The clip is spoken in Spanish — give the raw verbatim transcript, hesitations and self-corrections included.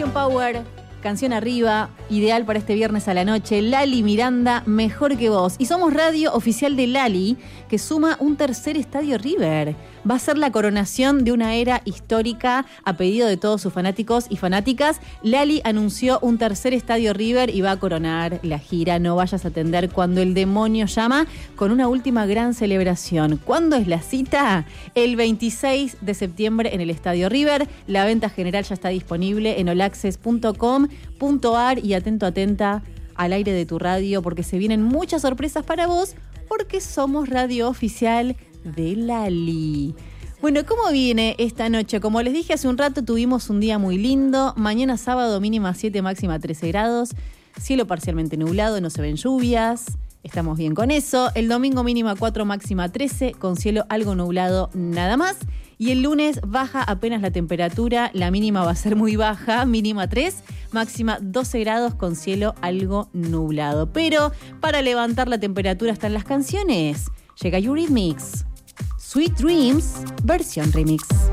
Canción Power, canción arriba, ideal para este viernes a la noche. Lali Miranda, Mejor que Vos. Y somos radio oficial de Lali, que suma un tercer estadio River. Va a ser la coronación de una era histórica a pedido de todos sus fanáticos y fanáticas. Lali anunció un tercer estadio River y va a coronar la gira No Vayas a Atender Cuando el Demonio Llama, con una última gran celebración. ¿Cuándo es la cita? El veintiséis de septiembre en el estadio River. La venta general ya está disponible en all access punto com punto a r y atento, atenta al aire de tu radio, porque se vienen muchas sorpresas para vos, porque somos radio oficial de Lali. Bueno, ¿cómo viene esta noche? Como les dije hace un rato, tuvimos un día muy lindo. Mañana sábado mínima siete, máxima trece grados. Cielo parcialmente nublado, no se ven lluvias. Estamos bien con eso. El domingo mínima cuatro, máxima trece, con cielo algo nublado nada más. Y el lunes baja apenas la temperatura, la mínima va a ser muy baja, mínima tres, máxima doce grados con cielo algo nublado. Pero para levantar la temperatura están las canciones. Llega Eurythmics, Sweet Dreams, versión remix.